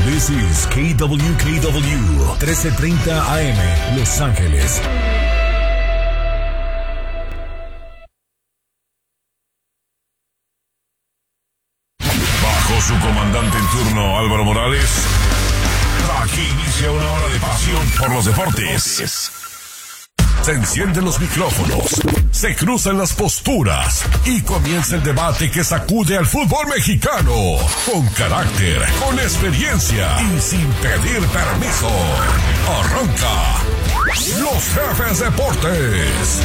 This is KWKW 1330 AM, Los Ángeles. Bajo su comandante en turno, Álvaro Morales, aquí inicia una hora de pasión por los deportes. Se encienden los micrófonos, se cruzan las posturas y comienza el debate que sacude al fútbol mexicano. Con carácter, con experiencia y sin pedir permiso. Arranca Los Jefes Deportes.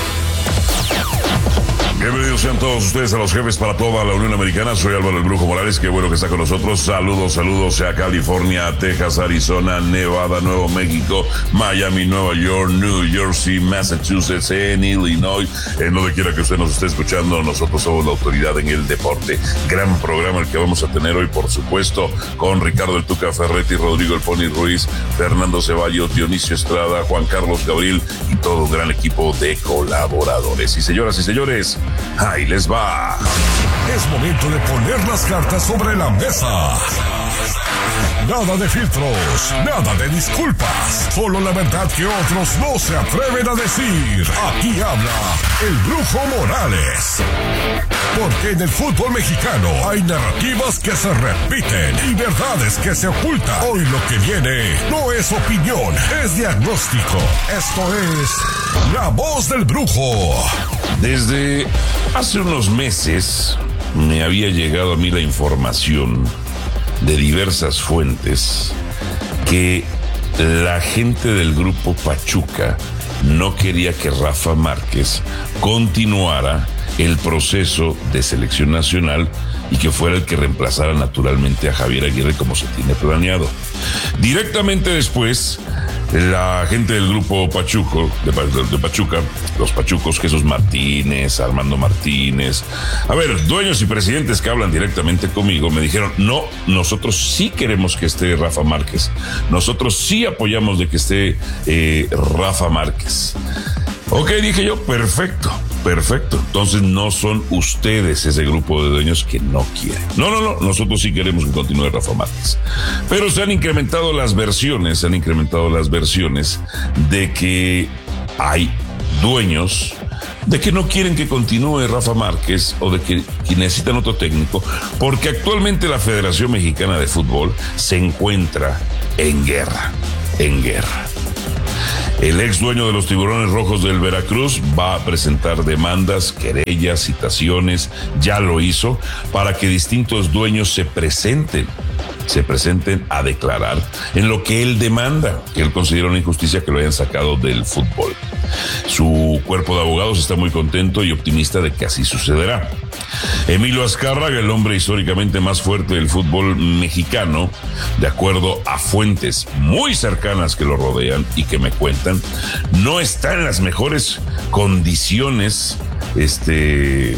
Bienvenidos sean todos ustedes a Los Jefes para toda la Unión Americana. Soy Álvaro el Brujo Morales, qué bueno que está con nosotros. Saludos a California, Texas, Arizona, Nevada, Nuevo México, Miami, Nueva York, New Jersey, Massachusetts, en Illinois, en donde quiera que usted nos esté escuchando. Nosotros somos la autoridad en el deporte. Gran programa el que vamos a tener hoy, por supuesto, con Ricardo el Tuca Ferretti, Rodrigo el Pony Ruiz, Fernando Ceballos, Dionisio Estrada, Juan Carlos Gabriel y todo un gran equipo de colaboradores. Y señoras y señores, ahí les va. Es momento de poner las cartas sobre la mesa. Nada de filtros, nada de disculpas, solo la verdad que otros no se atreven a decir. Aquí habla el Brujo Morales. Porque en el fútbol mexicano hay narrativas que se repiten y verdades que se ocultan. Hoy lo que viene no es opinión, es diagnóstico. Esto es La Voz del Brujo. Desde hace unos meses me había llegado a mí la información de diversas fuentes que la gente del grupo Pachuca no quería que Rafa Márquez continuara el proceso de selección nacional y que fuera el que reemplazara naturalmente a Javier Aguirre como se tiene planeado. Directamente después, la gente del grupo Pachuco, de Pachuca, los Pachucos, Jesús Martínez, Armando Martínez, dueños y presidentes que hablan directamente conmigo, me dijeron, no, nosotros sí queremos que esté Rafa Márquez, nosotros sí apoyamos de que esté Rafa Márquez. Ok, dije yo, perfecto. Entonces no son ustedes ese grupo de dueños que no quieren. No, nosotros sí queremos que continúe Rafa Márquez. Pero se han incrementado las versiones de que hay dueños de que no quieren que continúe Rafa Márquez o de que necesitan otro técnico, porque actualmente la Federación Mexicana de Fútbol se encuentra en guerra. El ex dueño de los Tiburones Rojos del Veracruz va a presentar demandas, querellas, citaciones, ya lo hizo, para que distintos dueños se presenten a declarar en lo que él demanda, que él considera una injusticia que lo hayan sacado del fútbol. Su cuerpo de abogados está muy contento y optimista de que así sucederá. Emilio Azcárraga, el hombre históricamente más fuerte del fútbol mexicano, de acuerdo a fuentes muy cercanas que lo rodean y que me cuentan, no está en las mejores condiciones de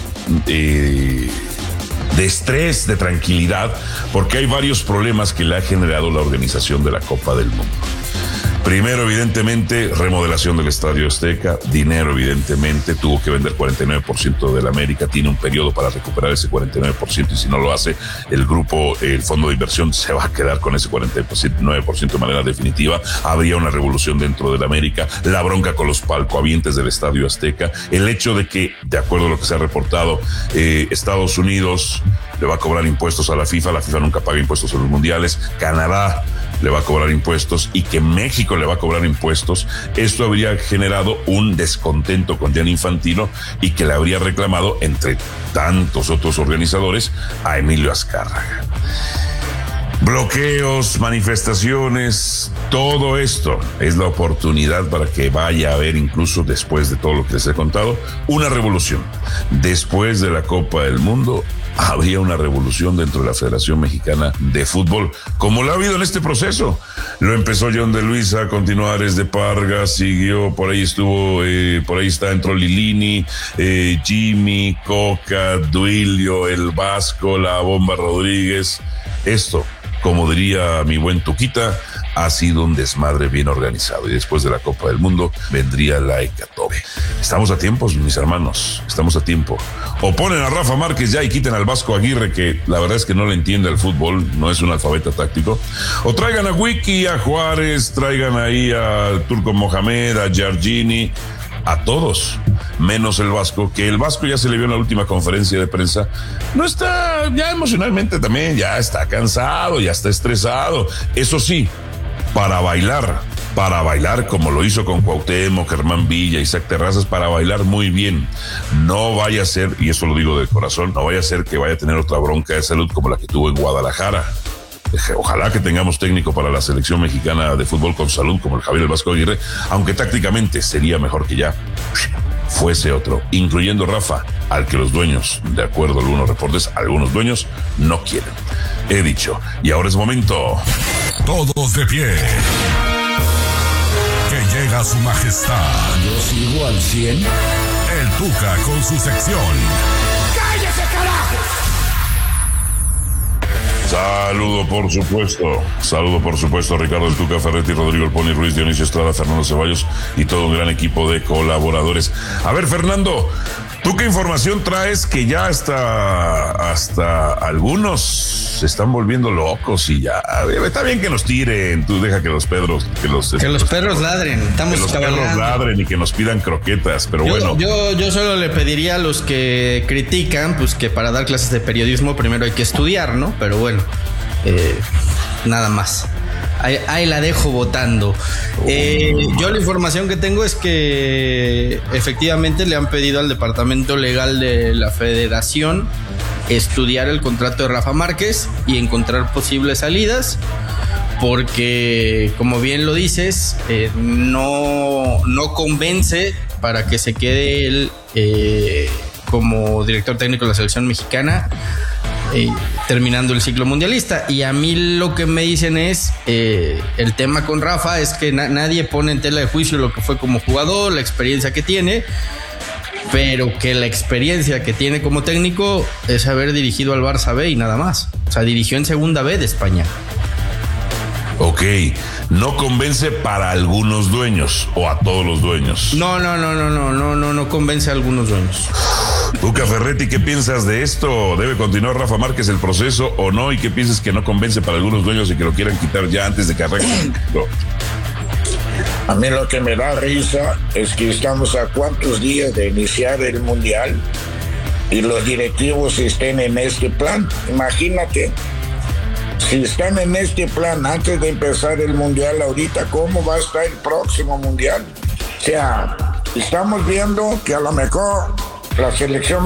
estrés, de tranquilidad, porque hay varios problemas que le ha generado la organización de la Copa del Mundo. Primero, evidentemente, remodelación del Estadio Azteca, dinero, evidentemente, tuvo que vender 49% del América, tiene un periodo para recuperar ese 49% y si no lo hace, el fondo de inversión se va a quedar con ese 49% de manera definitiva. Habría una revolución dentro del América, la bronca con los palcohabientes del Estadio Azteca, el hecho de que, de acuerdo a lo que se ha reportado, Estados Unidos le va a cobrar impuestos a la FIFA nunca paga impuestos en los mundiales, Canadá le va a cobrar impuestos y que México le va a cobrar impuestos. Esto habría generado un descontento con Gianni Infantino y que le habría reclamado, entre tantos otros organizadores, a Emilio Azcárraga. Bloqueos, manifestaciones, todo esto es la oportunidad para que vaya a haber, incluso después de todo lo que les he contado, una revolución. Después de la Copa del Mundo, habría una revolución dentro de la Federación Mexicana de Fútbol, como lo ha habido en este proceso. Lo empezó John de Luisa, continuó Ares de Parga, siguió, por ahí entró Lilini, Jimmy, Coca, Duilio, El Vasco, La Bomba Rodríguez. Esto, como diría mi buen Tuquita, ha sido un desmadre bien organizado y después de la Copa del Mundo vendría la hecatombe. Estamos a tiempo, mis hermanos, estamos a tiempo. O ponen a Rafa Márquez ya y quiten al Vasco Aguirre, que la verdad es que no le entiende al fútbol, no es un alfabeta táctico. O traigan a Wiki, a Juárez, traigan ahí a Turco Mohamed, a Giorgini, a todos, menos el Vasco, que el Vasco ya se le vio en la última conferencia de prensa, no está, ya emocionalmente también, ya está cansado, ya está estresado. Eso sí, para bailar como lo hizo con Cuauhtémoc, Germán Villa, Isaac Terrazas, para bailar muy bien. No vaya a ser, y eso lo digo de corazón, no vaya a ser que vaya a tener otra bronca de salud como la que tuvo en Guadalajara. Ojalá que tengamos técnico para la selección mexicana de fútbol con salud como el Javier El Vasco Aguirre, aunque tácticamente sería mejor que ya fuese otro, incluyendo Rafa, al que los dueños, de acuerdo a algunos reportes, algunos dueños no quieren. He dicho, y ahora es momento. Todos de pie. Que llega su majestad. Yo sigo al 100. El Tuca con su sección. ¡Cállese, carajo! Saludo por supuesto a Ricardo El Tuca Ferretti, Rodrigo El Pony Ruiz, Dionisio Estrada, Fernando Ceballos y todo un gran equipo de colaboradores. A ver, Fernando, ¿tú qué información traes? Que ya hasta algunos se están volviendo locos y ya está bien que nos tiren, tú deja que los perros ladren, estamos que los perros ladren y que nos pidan croquetas, pero bueno. Yo solo le pediría a los que critican, pues que para dar clases de periodismo primero hay que estudiar, ¿no? Pero bueno, nada más. Ahí la dejo votando. Yo la información que tengo es que efectivamente le han pedido al departamento legal de la federación estudiar el contrato de Rafa Márquez y encontrar posibles salidas, porque como bien lo dices, no convence para que se quede él como director técnico de la selección mexicana terminando el ciclo mundialista. Y a mí lo que me dicen es el tema con Rafa es que nadie pone en tela de juicio lo que fue como jugador, la experiencia que tiene, pero que la experiencia que tiene como técnico es haber dirigido al Barça B y nada más. O sea, dirigió en segunda B de España. Ok, no convence para algunos dueños o a todos los dueños. No convence a algunos dueños. Tuca Ferretti, ¿qué piensas de esto? ¿Debe continuar Rafa Márquez el proceso o no? ¿Y qué piensas que no convence para algunos dueños y que lo quieran quitar ya antes de que arranque? A mí lo que me da risa es que estamos a cuántos días de iniciar el Mundial y los directivos estén en este plan. Imagínate, si están en este plan antes de empezar el Mundial ahorita, ¿cómo va a estar el próximo Mundial? O sea, estamos viendo que a lo mejor la selección